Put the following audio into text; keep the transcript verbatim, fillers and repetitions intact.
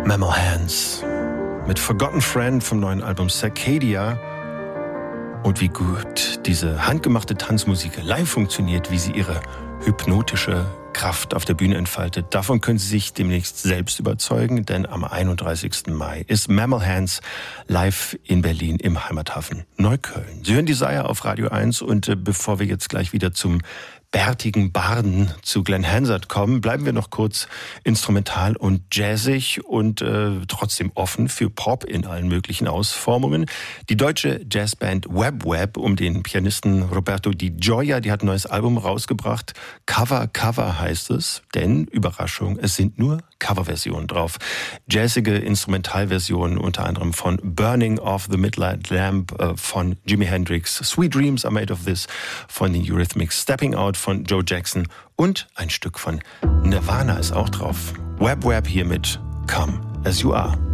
Mammal Hands mit Forgotten Friend vom neuen Album Circadia. Und wie gut diese handgemachte Tanzmusik live funktioniert, wie sie ihre hypnotische Kraft auf der Bühne entfaltet. Davon können Sie sich demnächst selbst überzeugen, denn am einunddreißigsten Mai ist Mammal Hands live in Berlin im Heimathafen Neukölln. Sie hören die Desire auf Radio eins und äh, bevor wir jetzt gleich wieder zum bärtigen Barden zu Glenn Hansard kommen, bleiben wir noch kurz instrumental und jazzig und äh, trotzdem offen für Pop in allen möglichen Ausformungen. Die deutsche Jazzband Web Web um den Pianisten Roberto Di Gioia, die hat ein neues Album rausgebracht. Cover Cover heißt es, denn, Überraschung, es sind nur Coverversionen drauf. Jazzige Instrumentalversionen unter anderem von Burning of the Midnight Lamp äh, von Jimi Hendrix, Sweet Dreams Are Made of This von den Eurythmics, Stepping Out von Joe Jackson und ein Stück von Nirvana ist auch drauf. Web Web hier mit Come As You Are.